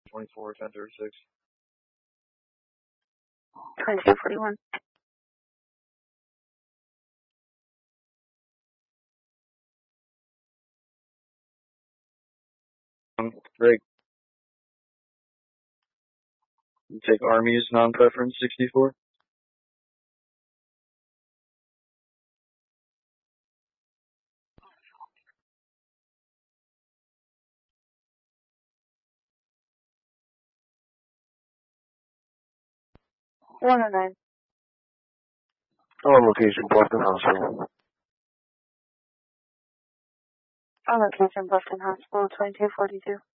24, 1036. 2241. Break. You take Army's non-preference 64. One and 9. On location, Bluffton Hospital. On location, Bluffton Hospital, 2242.